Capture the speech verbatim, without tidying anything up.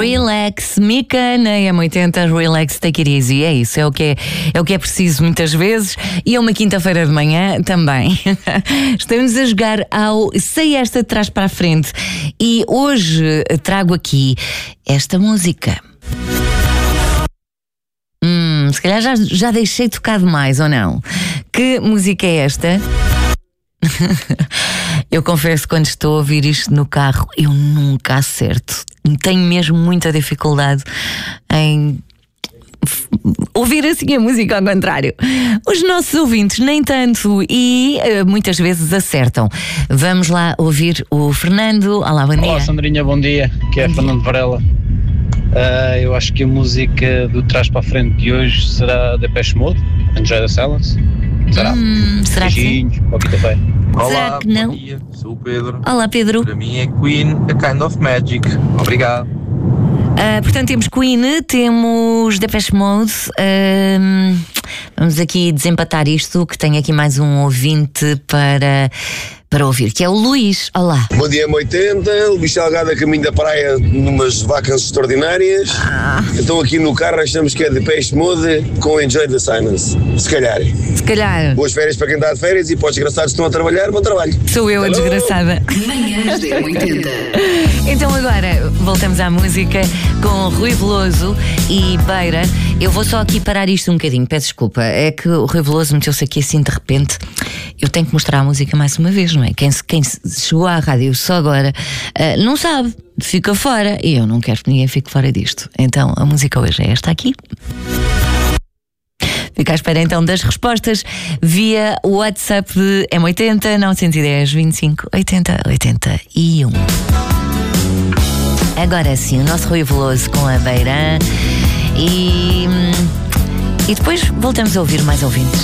Relax, Mika na M oitenta, Relax, Take It Easy. É isso, é o que é, é, o que é preciso muitas vezes. E é uma quinta-feira de manhã também. Estamos a jogar ao Sei Esta de Trás para a Frente. E hoje trago aqui esta música. Hum, se calhar já, já deixei tocar demais, ou não? Que música é esta? Eu confesso que quando estou a ouvir isto no carro, eu nunca acerto. Tenho mesmo muita dificuldade em ouvir assim a música ao contrário. Os nossos ouvintes nem tanto e uh, muitas vezes acertam. Vamos lá ouvir o Fernando. Olá, bom dia. Olá, Sandrinha, bom dia. Que é Fernando Varela. Uh, eu acho que a música do Trás para a Frente de hoje será Depeche Mode, Enjoy the Silence. Será? Hum, será Beijinhos, boa quinta-feira. Olá, será que não? bom dia, sou o Pedro. Olá, Pedro. Para mim é Queen, A Kind of Magic. Obrigado. Uh, portanto, temos Queen, temos Depeche Mode. Uh, vamos aqui desempatar isto, que tem aqui mais um ouvinte para, para ouvir, que é o Luís. Olá. Bom dia, M oitenta, Luís Salgado a caminho da praia numas vacas extraordinárias. Ah. Então aqui no carro achamos que é Depeche Mode com Enjoy the Silence. Se calhar. Se calhar. Boas férias para quem está de férias e para os desgraçados que estão a trabalhar, bom trabalho. Sou eu a Hello. desgraçada. Manhãs da M oitenta. Então agora voltamos à música com Rui Veloso e Beira. Eu vou só aqui parar isto um bocadinho, peço desculpa. É que o Rui Veloso meteu-se aqui assim de repente. Eu tenho que mostrar a música mais uma vez, não é? Quem, quem chegou à rádio só agora uh, não sabe, fica fora. E eu não quero que ninguém fique fora disto. Então a música hoje é esta aqui. Fica à espera então das respostas via WhatsApp de M oitenta nove um zero, vinte e cinco, oitenta, oitenta e um. Agora sim, o nosso Rui Veloso com a Beirã e, e depois voltamos a ouvir mais ouvintes.